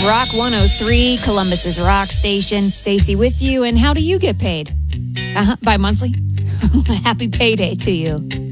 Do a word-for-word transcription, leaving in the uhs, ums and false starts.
Rock one oh three, Columbus's rock station. Stacy with you. And how do you get paid? Uh-huh. By monthly? Happy payday to you.